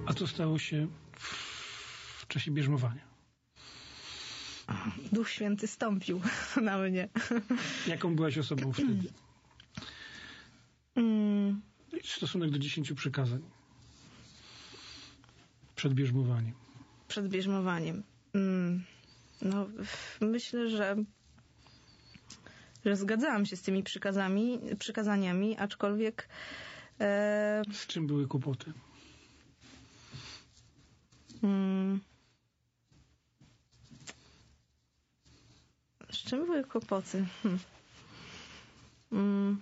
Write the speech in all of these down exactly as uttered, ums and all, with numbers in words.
A co stało się w czasie bierzmowania? Duch Święty stąpił na mnie. Jaką byłaś osobą wtedy? Mm. Stosunek do dziesięciu przykazań. Przed bierzmowaniem. Przed bierzmowaniem. Mm. No, myślę, że że zgadzałam się z tymi przykazami, przykazaniami, aczkolwiek e... z czym były kłopoty? Mm. Z czym były kłopoty? Hm. Mm.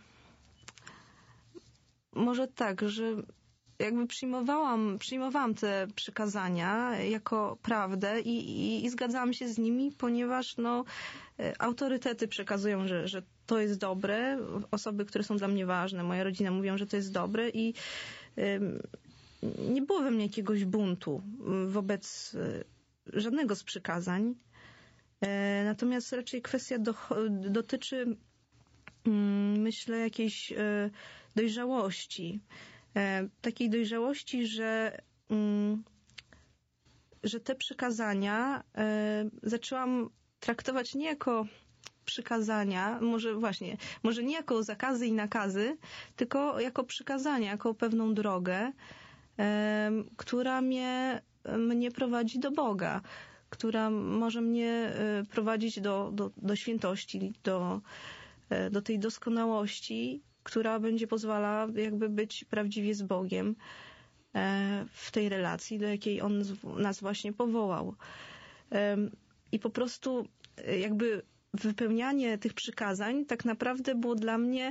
Może tak, że jakby przyjmowałam, przyjmowałam te przykazania jako prawdę i, i, i zgadzałam się z nimi, ponieważ no, autorytety przekazują, że, że to jest dobre. Osoby, które są dla mnie ważne, moja rodzina mówią, że to jest dobre i ym, nie było we mnie jakiegoś buntu wobec y, żadnego z przykazań. E, natomiast raczej kwestia do, dotyczy y, myślę jakiejś y, dojrzałości. E, takiej dojrzałości, że, mm, że te przykazania e, zaczęłam traktować nie jako przykazania, może właśnie, może nie jako zakazy i nakazy, tylko jako przykazania, jako pewną drogę, e, która mnie, mnie prowadzi do Boga, która może mnie e, prowadzić do, do, do świętości, do, e, do tej doskonałości, która będzie pozwalała jakby być prawdziwie z Bogiem w tej relacji, do jakiej On nas właśnie powołał. I po prostu jakby wypełnianie tych przykazań tak naprawdę było dla mnie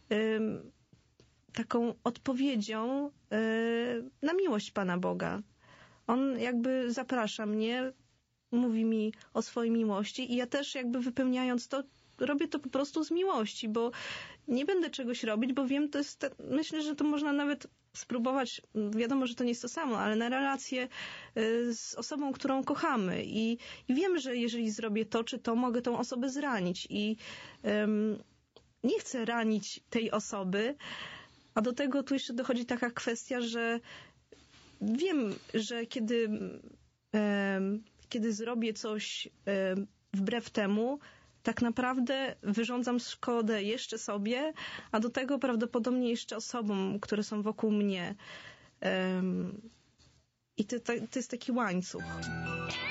taką odpowiedzią na miłość Pana Boga. On jakby zaprasza mnie, mówi mi o swojej miłości i ja też jakby wypełniając to, robię to po prostu z miłości, bo nie będę czegoś robić, bo wiem, to jest, myślę, że to można nawet spróbować, wiadomo, że to nie jest to samo, ale na relację z osobą, którą kochamy i, i wiem, że jeżeli zrobię to czy to, mogę tą osobę zranić i um, nie chcę ranić tej osoby, a do tego tu jeszcze dochodzi taka kwestia, że wiem, że kiedy um, kiedy zrobię coś um, wbrew temu, tak naprawdę wyrządzam szkodę jeszcze sobie, a do tego prawdopodobnie jeszcze osobom, które są wokół mnie. Um, I to, to, to jest taki łańcuch.